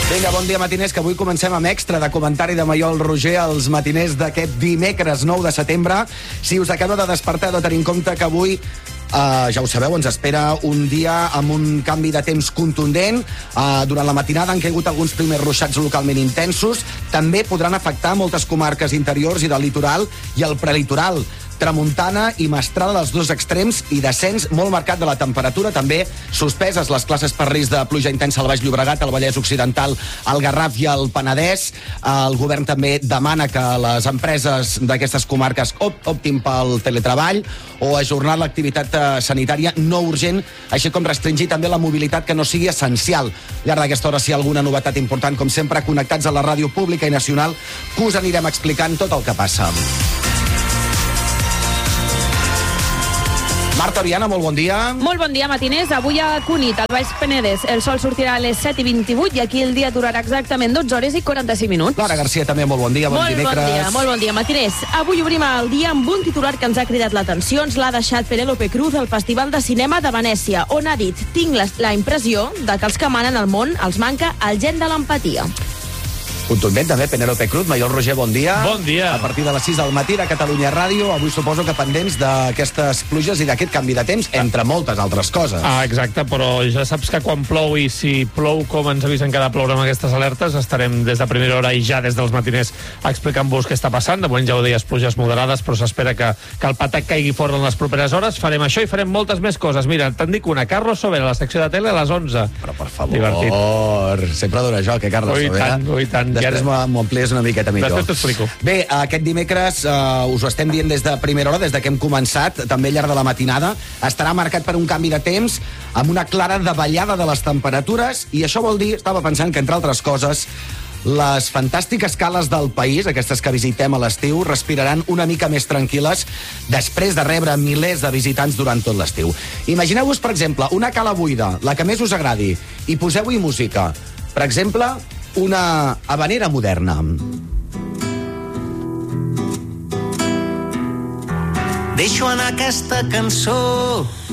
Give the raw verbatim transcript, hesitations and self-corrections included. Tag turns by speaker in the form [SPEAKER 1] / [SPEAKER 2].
[SPEAKER 1] Vinga, bon dia, matiners, que avui comencem amb extra de comentari de Maiol Roger als matiners d'aquest dimecres nou de setembre. Si us acaba de despertar, de tenir en compte que avui, uh, ja ho sabeu, ens espera un dia amb un canvi de temps contundent. Uh, durant la matinada han caigut alguns primers ruixats localment intensos. També podran afectar moltes comarques interiors i del litoral i el prelitoral. Tramuntana i mestral als dos extrems i descens molt marcat de la temperatura. També suspeses les classes per risc de pluja intensa al Baix Llobregat, al Vallès Occidental, al Garraf i al Penedès. El govern també demana que les empreses d'aquestes comarques optin pel teletreball o ajornar l'activitat sanitària no urgent, així com restringir també la mobilitat que no sigui essencial. Al llarg d'aquesta hora, si hi ha alguna novetat important, com sempre, connectats a la ràdio pública i nacional, que us anirem explicant tot el que passa. Marta Oriana, molt bon dia.
[SPEAKER 2] Molt bon dia, matiners. Avui a Cunit, al Baix Penedès, el sol sortirà a les set i vint-i-vuit i aquí el dia durarà exactament dotze hores i quaranta-cinc minuts.
[SPEAKER 1] Clara Garcia, també molt bon dia, bon
[SPEAKER 2] molt
[SPEAKER 1] dimecres.
[SPEAKER 2] Bon dia, molt bon dia, matiners. Avui obrim el dia amb un titular que ens ha cridat l'atenció. Ens l'ha deixat Penélope Cruz al Festival de Cinema de Venècia, on ha dit: tinc la, la impressió de que els que manen al món els manca el gen de l'empatia.
[SPEAKER 1] Contundent també, Penélope Cruz. Maiol Roger, bon dia.
[SPEAKER 3] Bon dia.
[SPEAKER 1] A partir de les sis del matí a Catalunya Ràdio, avui suposo que pendents d'aquestes pluges i d'aquest canvi de temps, entre moltes altres coses.
[SPEAKER 3] Ah, exacte, però ja saps que quan plou i si plou com ens avisen que ha de ploure amb aquestes alertes, estarem des de primera hora i ja des dels matiners explicant-vos què està passant. De moment ja ho deies, pluges moderades, però s'espera que, que el patac caigui fort en les properes hores. Farem això i farem moltes més coses. Mira, te'n dic una, Carlos Sobera, a la secció de tele a les onze.
[SPEAKER 1] Però, per favor,
[SPEAKER 3] divertit.
[SPEAKER 1] Sempre dona joc, eh, Carlos
[SPEAKER 3] ui,
[SPEAKER 1] Sobera?
[SPEAKER 3] Tant, ui, tant.
[SPEAKER 1] Després m'ho amplies una miqueta millor.
[SPEAKER 3] Després t'explico.
[SPEAKER 1] Bé, aquest dimecres uh, us ho estem dient des de primera hora, des de que hem començat, també al llarg de la matinada, estarà marcat per un canvi de temps amb una clara davallada de les temperatures, i això vol dir, estava pensant que, entre altres coses, les fantàstiques cales del país, aquestes que visitem a l'estiu, respiraran una mica més tranquil·les després de rebre milers de visitants durant tot l'estiu. Imagineu-vos, per exemple, una cala buida, la que més us agradi, i poseu-hi música. Per exemple, una habanera moderna.
[SPEAKER 4] Deixo anar aquesta cançó